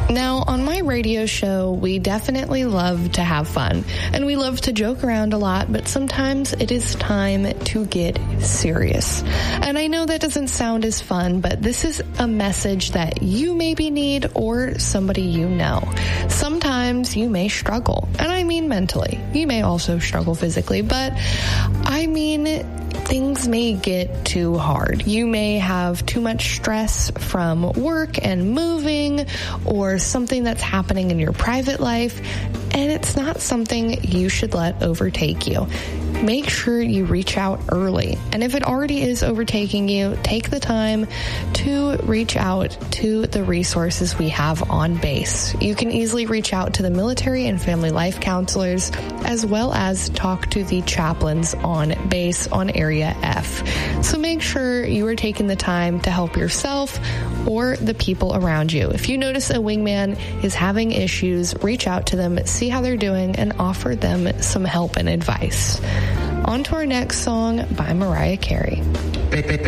Now, on my radio show, we definitely love to have fun, and we love to joke around a lot, but sometimes it is time to get serious. And I know that doesn't sound as fun, but this is a message that you maybe need or somebody you know. Sometimes you may struggle, and I mean mentally. You may also struggle physically, but I mean things may get too hard. You may have too much stress from work and moving or something that's happening in your private life, and it's not something you should let overtake you. Make sure you reach out early. And if it already is overtaking you, take the time to reach out to the resources we have on base. You can easily reach out to the military and family life counselors, as well as talk to the chaplains on base on Area F. So make sure you are taking the time to help yourself or the people around you. If you notice a wingman is having issues, reach out to them, see how they're doing, and offer them some help and advice. On to our next song by Mariah Carey.